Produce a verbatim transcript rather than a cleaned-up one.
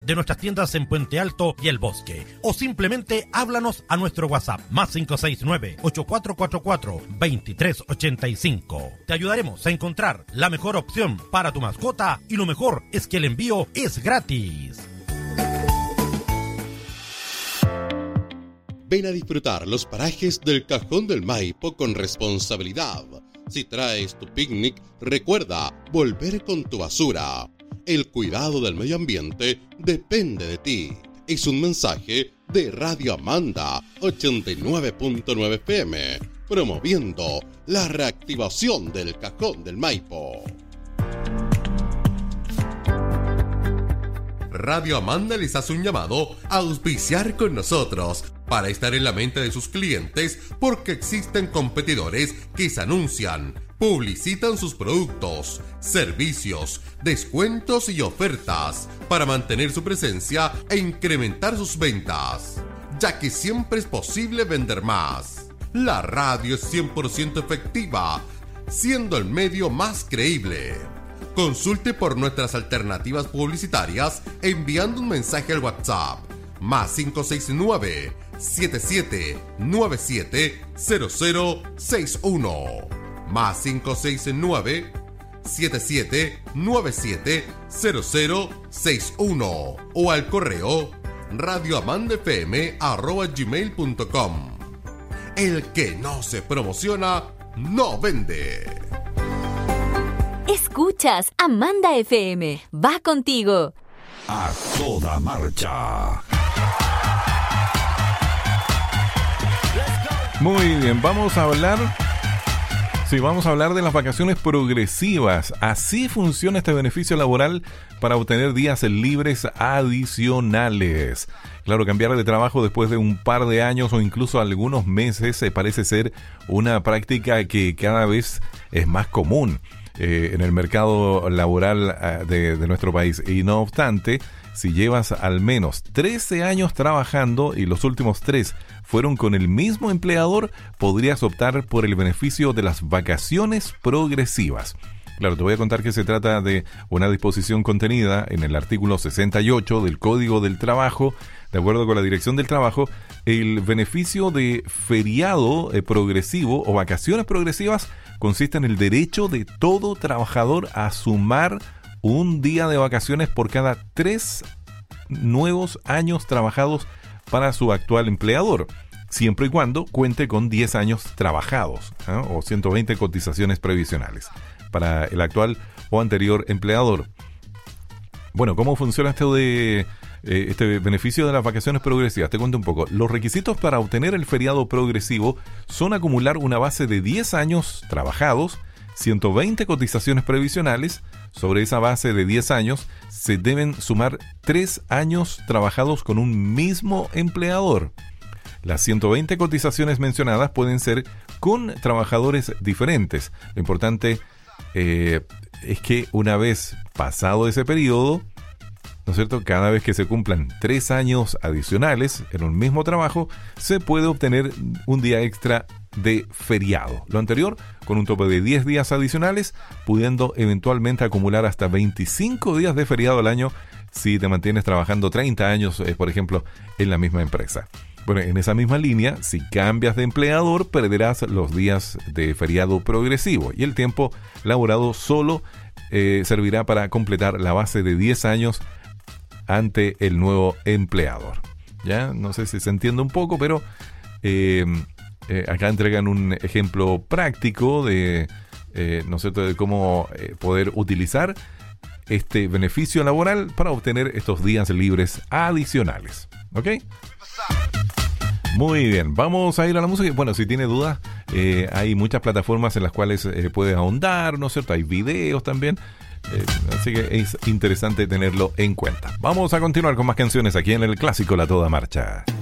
de nuestras tiendas en Puente Alto y El Bosque. O simplemente háblanos a nuestro WhatsApp, más cinco seis nueve, ocho cuatro cuatro cuatro, dos tres ocho cinco. Te ayudaremos a encontrar la mejor opción para tu mascota y lo mejor es que el envío es gratis. Ven a disfrutar los parajes del Cajón del Maipo con responsabilidad. Si traes tu picnic, recuerda volver con tu basura. El cuidado del medio ambiente depende de ti. Es un mensaje de Radio Amanda ochenta y nueve punto nueve F M, promoviendo la reactivación del Cajón del Maipo. Radio Amanda les hace un llamado a auspiciar con nosotros para estar en la mente de sus clientes, porque existen competidores que se anuncian, publicitan sus productos, servicios, descuentos y ofertas para mantener su presencia e incrementar sus ventas, ya que siempre es posible vender más. La radio es cien por ciento efectiva, siendo el medio más creíble. Consulte por nuestras alternativas publicitarias enviando un mensaje al WhatsApp más cinco seis nueve, siete siete nueve siete cero cero seis uno más cinco seis nueve, siete siete nueve siete cero cero seis uno o al correo radioamandafm arroba gmail punto com. El que no se promociona no vende. Escuchas Amanda F M. Va contigo. A toda marcha. Muy bien, vamos a hablar... Sí, vamos a hablar de las vacaciones progresivas. Así funciona este beneficio laboral para obtener días libres adicionales. Claro, cambiar de trabajo después de un par de años o incluso algunos meses eh, parece ser una práctica que cada vez es más común eh, en el mercado laboral eh, de, de nuestro país. Y no obstante, si llevas al menos trece años trabajando y los últimos tres fueron con el mismo empleador, podrías optar por el beneficio de las vacaciones progresivas. Claro, te voy a contar que se trata de una disposición contenida en el artículo sesenta y ocho del Código del Trabajo. De acuerdo con la Dirección del Trabajo, el beneficio de feriado eh, progresivo o vacaciones progresivas consiste en el derecho de todo trabajador a sumar un día de vacaciones por cada tres nuevos años trabajados para su actual empleador, siempre y cuando cuente con diez años trabajados, ¿eh? o ciento veinte cotizaciones previsionales para el actual o anterior empleador. Bueno, ¿cómo funciona esto de eh, este beneficio de las vacaciones progresivas? Te cuento un poco. Los requisitos para obtener el feriado progresivo son acumular una base de diez años trabajados, ciento veinte cotizaciones previsionales. Sobre esa base de diez años se deben sumar tres años trabajados con un mismo empleador. Las ciento veinte cotizaciones mencionadas pueden ser con trabajadores diferentes. Lo importante eh, es que una vez pasado ese periodo, ¿no es cierto?, cada vez que se cumplan tres años adicionales en un mismo trabajo, se puede obtener un día extra de feriado. Lo anterior con un tope de diez días adicionales, pudiendo eventualmente acumular hasta veinticinco días de feriado al año si te mantienes trabajando treinta años, eh, por ejemplo, en la misma empresa. Bueno, en esa misma línea, si cambias de empleador, perderás los días de feriado progresivo y el tiempo laborado solo eh, servirá para completar la base de diez años ante el nuevo empleador. Ya, no sé si se entiende un poco, pero eh, eh, acá entregan un ejemplo práctico de, eh, ¿no es cierto?, de cómo eh, poder utilizar este beneficio laboral para obtener estos días libres adicionales. ¿Ok? Muy bien, vamos a ir a la música. Bueno, si tiene dudas, eh, hay muchas plataformas en las cuales eh, puedes ahondar, ¿no es cierto? Hay videos también. Eh, así que es interesante tenerlo en cuenta. Vamos a continuar con más canciones aquí en el Clásico La Toda Marcha.